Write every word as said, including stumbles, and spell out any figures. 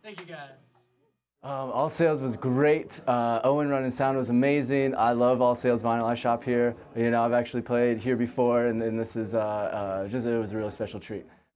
Thank you, guys. Um, All Sales was great. Uh, Owen Run and Sound was amazing. I love All Sales Vinyl. I shop here. You know, I've actually played here before, and, and this is uh, uh, just it was a really special treat.